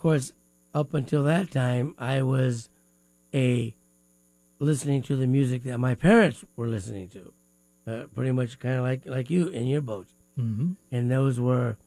course, up until that time, I was a listening to the music that my parents were listening to, pretty much kind of like you in your boat. Mm-hmm. And those were